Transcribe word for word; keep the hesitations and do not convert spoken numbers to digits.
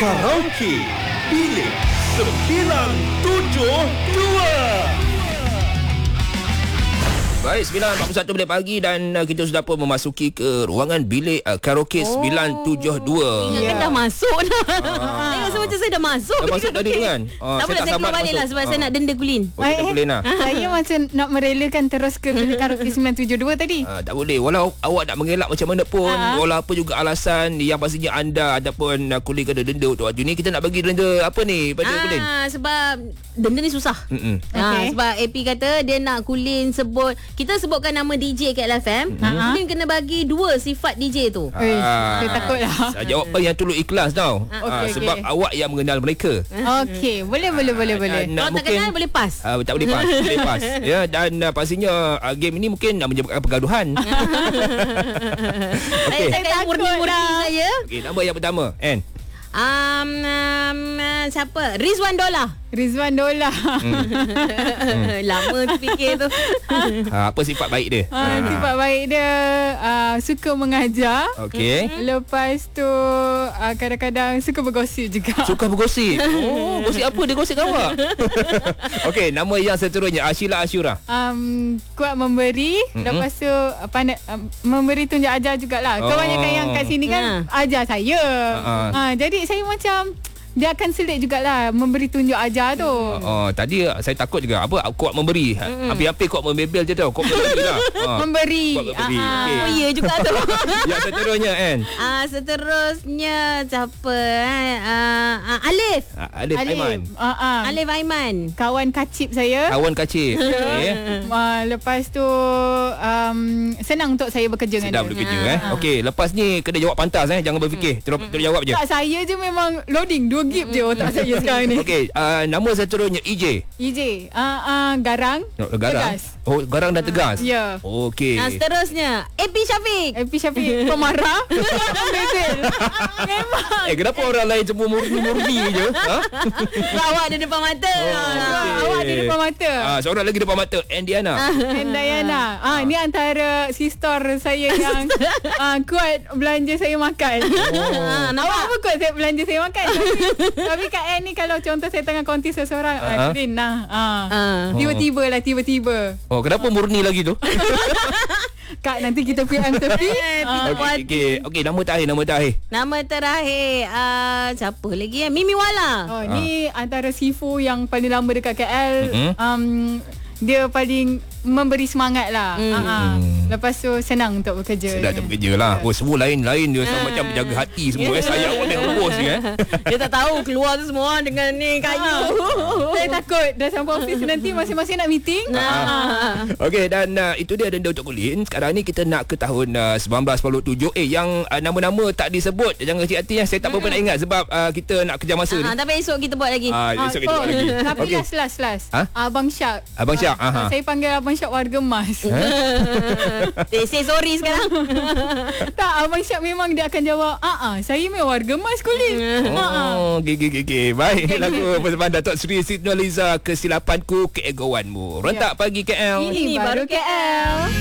Karaoke Bilik sembilan tujuh dua. Baik, sembilan empat puluh satu minit pagi dan uh, kita sudah pun memasuki ke ruangan bilik uh, karaoke oh. sembilan tujuh dua. Ingat kan dah masuk dah. Ah. Tengok saya macam saya dah masuk. Dah masuk tadi tu kan? Oh, tak boleh, saya keluar balik lah sebab ah. saya nak denda Kulin. Oh, kita Kulin lah. Saya macam nak merelakan terus ke bilik karaoke sembilan tujuh dua tadi. Ah, tak boleh. Walau awak nak mengelak macam mana pun, ah. walau apa juga alasan yang pastinya anda ataupun uh, Kulin kena denda untuk waktu ni, kita nak bagi denda apa ni pada ah, Kulin? Sebab denda ni susah. Mm-mm. Ah, okay. Sebab A P kata dia nak Kulin sebut, kita sebutkan nama D J kat L F M, mm-hmm. Kulin kena bagi dua sifat D J tu. Ah. Saya takut lah. Saya jawab apa yang tulus ikhlas tau. Ah. Ah, Okay, sebab okay. awak yang mengenal mereka. Okey, boleh boleh boleh boleh. Kalau tak kenal boleh pas. Ah, tak boleh pas, boleh pas. Ya, dan uh, pastinya uh, game ini mungkin nak menyebabkan pergaduhan. Okey. Saya akan murni-murni saya. Okey, nama yang pertama, N. Um, um, uh, siapa? Rizwan Dola. Rizwan Dola. Hmm. Lama tu fikir tu. Ha, apa sifat baik dia? Ha, sifat baik dia uh, suka mengajar. Okey. Lepas tu uh, kadang-kadang suka bergosip juga. Suka bergosip. Oh, gosip apa dia gosip dengan awak? Okey, nama yang seterusnya Ashila Ashura. Um, kuat memberi. Mm-hmm. Lepas tu uh, pandai uh, memberi tunjuk ajar jugalah. Oh. Kebanyakan yang kat sini kan Ha. ajar saya. Ha. Ha, jadi saya macam dia akan selit jugalah memberi tunjuk ajar tu. Oh, oh, tadi saya takut juga apa kuat memberi. Mm. Hampir-hampir kuat membebel je tau. Kuat memberi lah. Ha. Memberi. Kuat memberi. Ah, Okey. Oh ya juga tu. Yang seterusnya N. Ah, seterusnya siapa eh? Ah, ah, Alif. Ah, Alif Aiman. Ah, ah. Alif Aiman. Kawan kacip saya. Kawan kacip. Okey. Uh, lepas tu um, senang untuk saya bekerja Sedap dengan dia. bekerja eh. Okey, lepas ni kena jawab pantas eh. Jangan berfikir. Terus terus jawab je. Tak, saya je memang loading dua gig je otak saya sekarang ni. Okey, uh, nama seterusnya E J. E J, uh, uh, garang, Oh, garang. tegas. Oh, garang dan tegas. Ya. Okey. Nah, seterusnya A P Syafiq. A P Syafiq, pemarah. Bebel. Memang. Eh, kenapa orang lain semua murni-murni je? Ha? Sebab awak ada depan mata. Oh, Ah. okey. Awak ada depan mata. Ah, seorang lagi depan mata, Andiana. And Diana. Ah, ni antara sister saya yang uh, kuat belanja saya makan. Ah, nampak? Awak apa kuat saya belanja saya makan? Tapi, tapi Kak Ann ni kalau contoh saya tengah konti seseorang, Ah. ah, Rin lah. Ah. Ah. Tiba-tiba lah, tiba-tiba. Oh, kenapa murni lagi tu? Kak, nanti kita P M tepi. Eh, Ah. Puan. Okey, okey. Okey, nama terakhir, nama terakhir. Nama terakhir uh, siapa lagi eh? Mimi Wala. Oh, ni antara Sifu yang paling lama dekat K L. Mm-hmm. Um, dia paling memberi semangat lah. Mm. Uh-huh. Lepas tu senang untuk bekerja. Sedap tak bekerja lah. Oh, semua lain-lain dia. Sama macam menjaga hati semua. Eh, sayang pun dengan bos ni. Eh. Dia tak tahu keluar tu semua dengan ni kayu. Saya takut dah sampai office nanti masing-masing nak meeting. Nah. Okey, dan uh, itu dia denda untuk Kulin. Sekarang ni kita nak ke tahun uh, sembilan belas lapan puluh tujuh. Eh, yang uh, nama-nama tak disebut, jangan kecil hati. Eh. Saya tak apa-apa nak ingat sebab uh, kita nak kejar masa Ah, ni. tapi esok kita buat lagi. Ah, Ah, esok kita buat lagi. Tapi Okey. last last last. Ha? Abang Syak. Abang Syak, Ah, aha. Saya panggil Abang Syak warga emas. Eh, say sorry sekarang. Tak, Abang Syak memang dia akan jawab, "Ah ah, saya memang warga emas Kulin." Oh, okey, okey, okey. Baik, lagu bersama Datuk Seri Siti Nurhaliza, Kesilapanku, keegoanmu. Rentak pagi K L. Ini baru K L.